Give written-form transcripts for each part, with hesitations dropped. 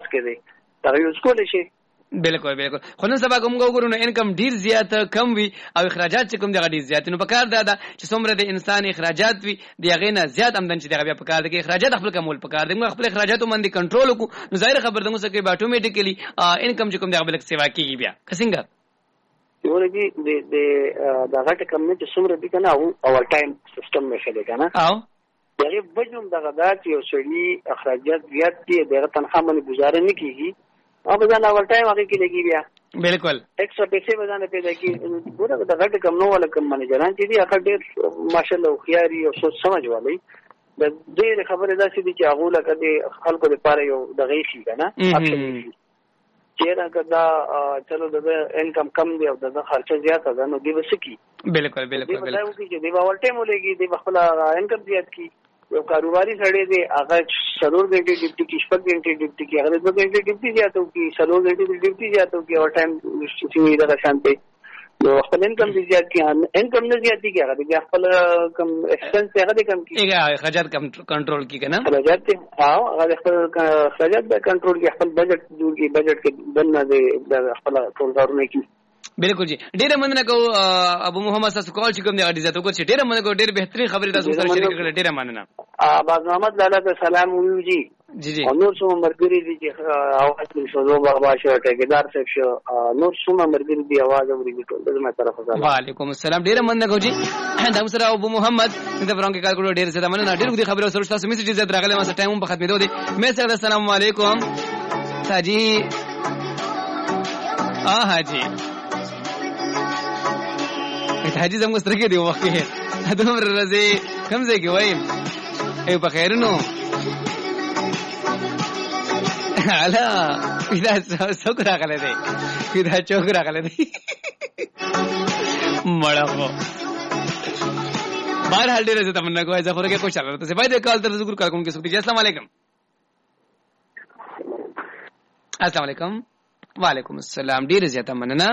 کې دی دا یوز کول شي. بالکل بالکل. خو نن سبا کوم وګورو نو انکم ډیر زیات کم وي او اخراجات چې کوم دغه ډیر زیات نو په کار دا چې څومره د انسان اخراجات وي دغه نه زیات آمدن چې دغه بیا په کار دي اخراجات خپل کمول په کار دي خپل اخراجات باندې کنټرول کو نو ظاهر خبر دغه څه کې اتوماتیکلی انکم چې کوم دغه بل څه واقعي بیا څنګه یورګي د غټ کم نه چې څومره دي کنه او اور ټایم سیستم مې خلې کنه او دغه بجوم دغه دات یو سړي اخراجات زیات دي دغه تنخواه باندې گزاره نه کیږي او بزن اور ټایم هغه کې لګي بیا بالکل ایکسترا پیسې بزن پیدا کی ګوره د غټ کم نو ولا کم منیجران چې دي هغه ډېر ماشاءالله خياري او سوچ سمجھ والی د دې خبره داسې دي چې هغه لکه د خلکو لپاره یو دغه شي کنه چیرې کدا چلو د انکم کم دی او د خرچه زیاته ده نو دی وسکی بالکل بالکل بالکل چې دی اور ټایم ولګي دی خپل انکم زیات کی یو کاروباري سړی دی هغه سرور غنټه ډیوټي کې شپږ غنټه ډیوټي کې هغه 2 غنټه ډیوټي زیاتو کې سرور غنټه ډیوټي زیاتو کې اور ټایم سیمه دا شانته نو خپل انکم زیات کی انکم نه زیات کی هغه دی خپل کم ایکسپنس هغه دی کم کی اخراجات کم کنټرول کی کنه اخراجات او هغه خپل اخراجات به کنټرول کی خپل بجٹ جوړ کی بجٹ کې دنه دی خپل ټولدارونه کی. بالکل جی ډیره مننه کو ابو محمد تاسو کال چې کوم دی اړ عزت وکړئ ډیره مننه کو ډیره بهترین خبره تاسو سره شریک کړل ډیره مننه. باز محمد لاله ته سلام ویو جی جی نور څو مرګري دي چې اواز په شوزو بابا شو ټیکدار صاحب شو نور څو مرګري دي اواز اوري ټول دغه طرفه سلام. وعلیکم السلام ډیره مننه کو جی دا سره ابو محمد د برونګ کال کولو ډیره زړه مننه ډیره دې خبره سره تاسو میسج عزت راغله ما ټایم په ختمېدو دي مې سره السلام علیکم حاجی حاجی حاجی زموږ سره کې دی وخت کې دومره راځي کوم ځای کې وایم ای په خیر نو الا پیدا څوک راغله دی پیدا چوک راغله دی مړه خو بهر حال ډیره تمنا کوي ځکه خورګه خوشاله راته باید کال تر ذکر کار کوم کې سکتی السلام علیکم. السلام علیکم. وعلیکم السلام ډیره زیاته مننه.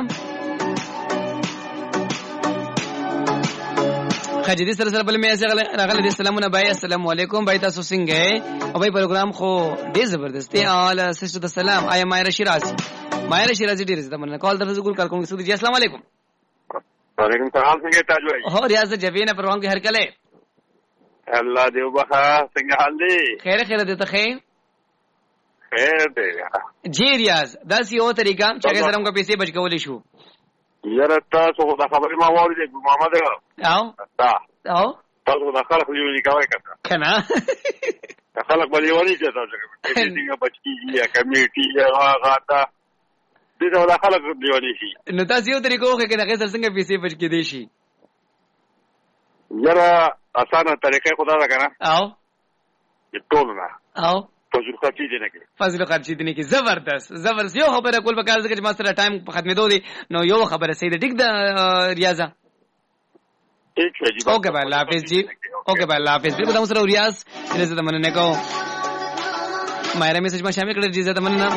خجدي سره بل مې راغله دي سلامونه بای السلام علیکم بای تاسو څنګه او بای پروګرام خو ډیر زبردست دی اعلی سیستم السلام آیا مایره شیرازی ډیر زده مننه کال درته ګول کار کوم چې جی السلام علیکم. وعلیکم السلام څنګه تاج بھائی هو ریاض جبینه پروګرام کې هر کله الله دې وبخا څنګه حال دی خیر دې ته خیر دی جی ریاض دا یو طریقہ چې هغه سره موږ پیسې بچ کولې شو یاره تاسو دا خبرې ما واورېدې محمد او تاسو دا خلک یو لیکوي کنه خلک بل یو نه چې تاسو څنګه بچ کیږي یا کمیټي یا غاټه دې دا خلک یو نه شي نو تاسو یو طریقو کې هغه سره څنګه پیسې بچ کې دي شي یاره اسانه طریقې خدا دا کنه او ټول نه او فضل خرچی دي نه کې زبردست یو خبره کول وکړ چې ما سره ټایم په ختمېدو دي نو یو خبره سید ټیک د ریاضه اوکے بھائی اللہ حافظ جی اوکے بھائی اللہ حافظ بالکل تاسو سره ریاض دې زده مننه کو مایره میسج ما شامل کړل دې زده مننه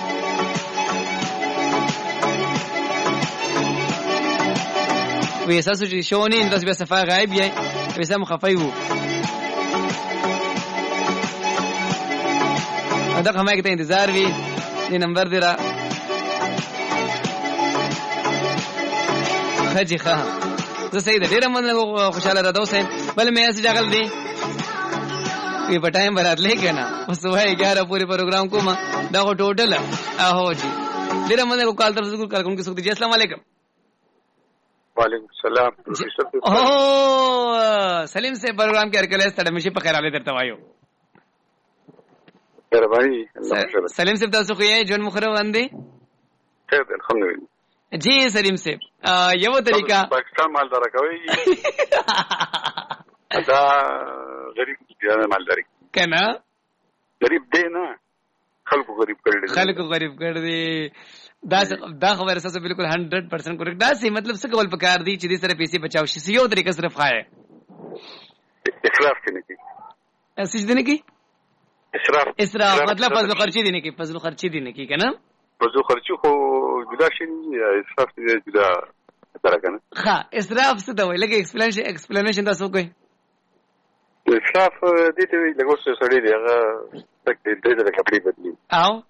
وې تاسو چې شونی تاسو به صفه غایب یې وې سم خفای وو دا کومه کې ته انتظار وی دې نمبر دی را خجی ښه زه سید ډیر مننه خوشاله راځو سین بل مې اسې جګل دی په ټایم برات لیکه نه اوس وای 11 پوری پروګرام کوم دا کو ټوټل اهو جی ډیر مننه کال تر ذکر کار کوم کې سکتی جی السلام علیکم. وعلیکم السلام. او سلیم سے پروګرام کې ارکل است مشي په خیر علي درته وایو سلیم صاحب تاسو خو یې جون مخره باندې خیر الحمدلله جی سلیم صاحب یو طریقہ پاکستان مالدار کوي دا غریب دی مالدار کنه غریب دی نه خلکو غریب کړی دا خبره اساسه بالکل 100% کریکټ دا سي مطلب څه کول پکار دي چې دې سره پیسې بچاو شي یو طریقہ صرف خای اسراف کنه کی اسې دې نه کی اسراف مطلب فضل خرچی دي نه کی کنه فضل خرچی خو جدا شي اسراف دې جدا تر کنه ها اسراف څه ته وایي لکه ایکسپلینیشن تاسو کوی اسراف دې ته لګوس سړی دی هغه تک دې د کپڑے بدلی او